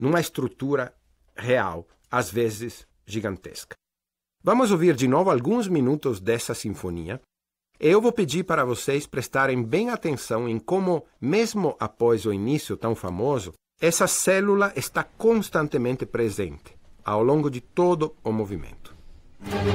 numa estrutura real, às vezes gigantesca. Vamos ouvir de novo alguns minutos dessa sinfonia. E eu vou pedir para vocês prestarem bem atenção em como, mesmo após o início tão famoso, essa célula está constantemente presente ao longo de todo o movimento.